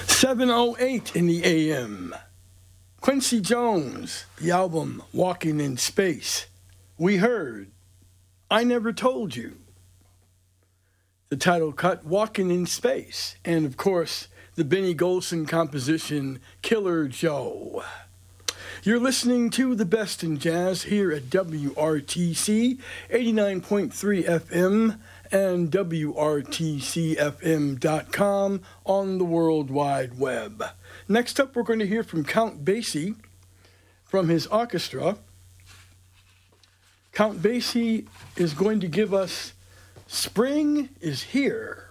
7:08 in the AM. Quincy Jones, the album Walking in Space. We heard I Never Told You. The title cut, Walking in Space. And of course, the Benny Golson composition, Killer Joe. You're listening to The Best in Jazz here at WRTC 89.3 FM and WRTCFM.com on the World Wide Web. Next up, we're going to hear from Count Basie from his orchestra. Count Basie is going to give us Spring is Here.